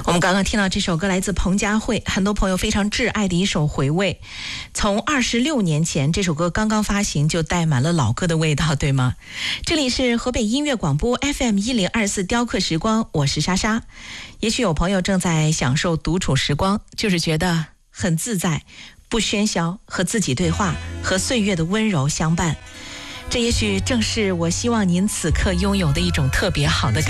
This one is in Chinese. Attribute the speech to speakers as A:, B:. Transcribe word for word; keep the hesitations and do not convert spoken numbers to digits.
A: 我们刚刚听到这首歌来自彭佳慧，很多朋友非常挚爱的一首回味。从二十六年前这首歌刚刚发行就带满了老歌的味道，对吗？这里是河北音乐广播 F M 一零二四雕刻时光，我是莎莎。也许有朋友正在享受独处时光，就是觉得很自在，不喧嚣，和自己对话，和岁月的温柔相伴。这也许正是我希望您此刻拥有的一种特别好的感觉。